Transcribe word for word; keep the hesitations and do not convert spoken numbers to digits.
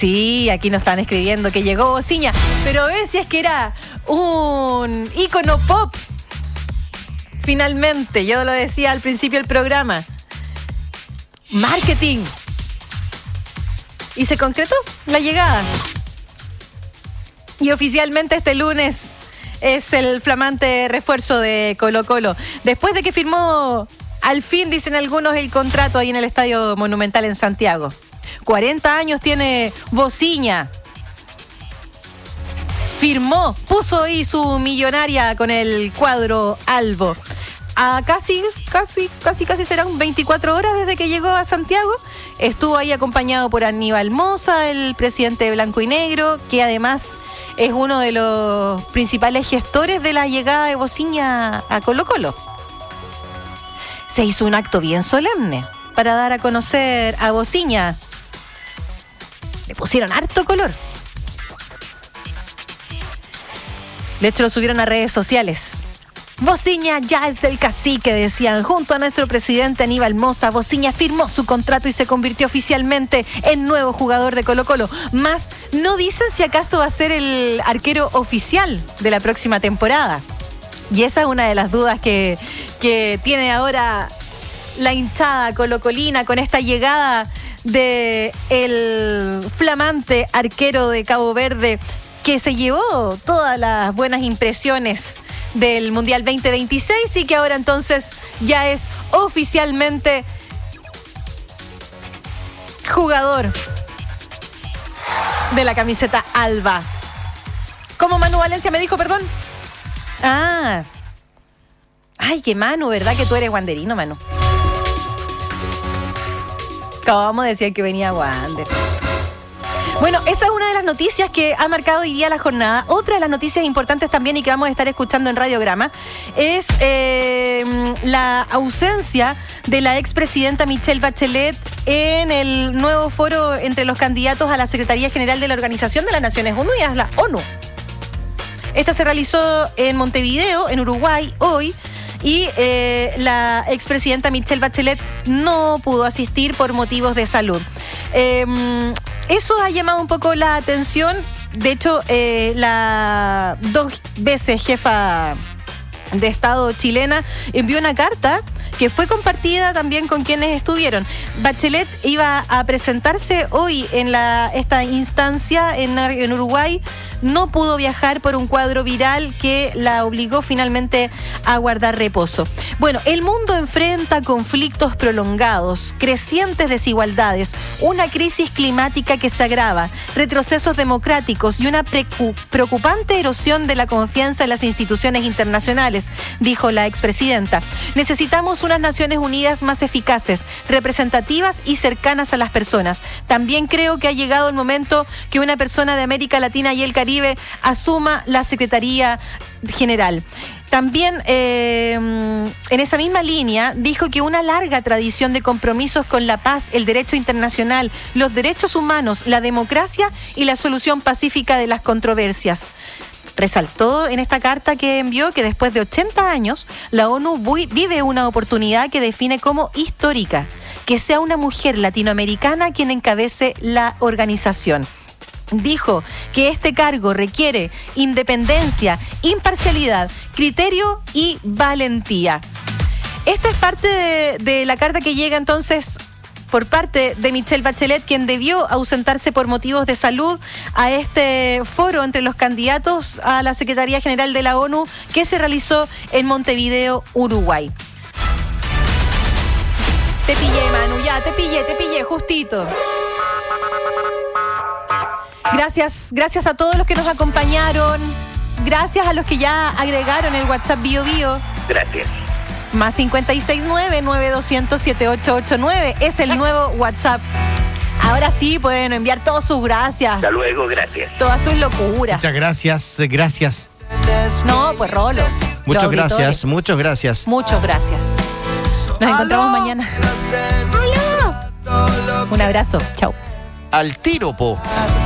Sí, aquí nos están escribiendo que llegó Bociña, pero ves si es que era un ícono pop. Finalmente, yo lo decía al principio del programa. Marketing. Y se concretó la llegada. Y oficialmente este lunes es el flamante refuerzo de Colo-Colo. Después de que firmó, al fin, dicen algunos, el contrato ahí en el Estadio Monumental en Santiago. cuarenta años tiene Bociña. Firmó, puso ahí su millonaria con el cuadro albo. A casi, casi, casi, casi serán veinticuatro horas desde que llegó a Santiago. Estuvo ahí acompañado por Aníbal Mosa, el presidente de Blanco y Negro, que además es uno de los principales gestores de la llegada de Bociña a Colo-Colo. Se hizo un acto bien solemne para dar a conocer a Bociña. Le pusieron harto color. De hecho, lo subieron a redes sociales. Bociña ya es del cacique, decían. Junto a nuestro presidente Aníbal Mosa, Bociña firmó su contrato y se convirtió oficialmente en nuevo jugador de Colo-Colo. Más, no dicen si acaso va a ser el arquero oficial de la próxima temporada. Y esa es una de las dudas que, que tiene ahora la hinchada colocolina con esta llegada de el flamante arquero de Cabo Verde, que se llevó todas las buenas impresiones del Mundial veinte veintiséis y que ahora entonces ya es oficialmente jugador de la camiseta alba. ¿Cómo Manu Valencia me dijo, perdón? Ah. Ay, que Manu, ¿verdad que tú eres wanderino, Manu? ¿Cómo decían que venía Wander? Bueno, esa es una de las noticias que ha marcado hoy día la jornada. Otra de las noticias importantes también y que vamos a estar escuchando en Radiograma es eh, la ausencia de la expresidenta Michelle Bachelet en el nuevo foro entre los candidatos a la Secretaría General de la Organización de las Naciones Unidas, la ONU. Esta se realizó en Montevideo, en Uruguay, hoy. Y eh, la expresidenta Michelle Bachelet no pudo asistir por motivos de salud. Eh, eso ha llamado un poco la atención. De hecho, eh, la dos veces jefa de Estado chilena envió una carta que fue compartida también con quienes estuvieron. Bachelet iba a presentarse hoy en la, esta instancia en, en Uruguay. No pudo viajar por un cuadro viral que la obligó finalmente a guardar reposo. Bueno, el mundo enfrenta conflictos prolongados, crecientes desigualdades, una crisis climática que se agrava, retrocesos democráticos y una precu- preocupante erosión de la confianza en las instituciones internacionales, dijo la expresidenta. Necesitamos unas Naciones Unidas más eficaces, representativas y cercanas a las personas. También creo que ha llegado el momento que una persona de América Latina y el Caribe asuma la Secretaría General. También eh, en esa misma línea dijo que una larga tradición de compromisos con la paz, el derecho internacional, los derechos humanos, la democracia y la solución pacífica de las controversias. Resaltó en esta carta que envió que después de ochenta años la ONU vive una oportunidad que define como histórica, que sea una mujer latinoamericana quien encabece la organización. Dijo que este cargo requiere independencia, imparcialidad, criterio y valentía. Esta es parte de, de la carta que llega entonces por parte de Michelle Bachelet, quien debió ausentarse por motivos de salud a este foro entre los candidatos a la Secretaría General de la ONU que se realizó en Montevideo, Uruguay. Te pillé, Manu, ya, te pillé, te pillé, justito. Gracias, gracias a todos los que nos acompañaron. Gracias a los que ya agregaron el WhatsApp Bio Bio. Gracias. Más cinco seis nueve, nueve dos cero cero, siete ocho ocho nueve es el nuevo WhatsApp. Ahora sí pueden enviar todas sus gracias. Hasta luego, gracias. Todas sus locuras. Muchas gracias, gracias. No, pues Rolo. Muchas gracias, muchas gracias. Muchas gracias. Nos encontramos mañana. ¡Aló! Un abrazo, chao. Al tiro, po.